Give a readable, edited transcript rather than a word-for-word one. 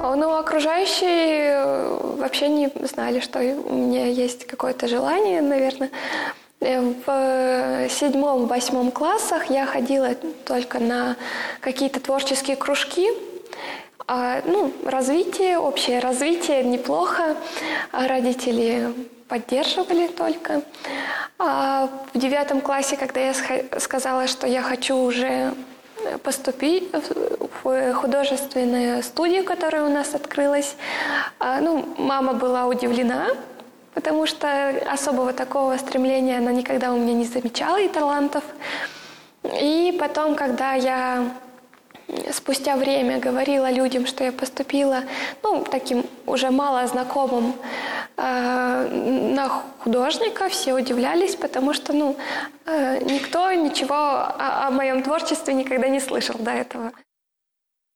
Ну, окружающие вообще не знали, что у меня есть какое-то желание, наверное. В 7-8 классах я ходила только на какие-то творческие кружки. Развитие, общее развитие неплохо. Родители поддерживали только. А в 9 классе, когда я сказала, что я хочу уже поступить в художественную студию, которая у нас открылась, мама была удивлена, потому что особого такого стремления она никогда у меня не замечала и талантов. И потом, когда я спустя время говорила людям, что я поступила, таким уже мало знакомым на художника, все удивлялись, потому что, никто ничего о моем творчестве никогда не слышал до этого.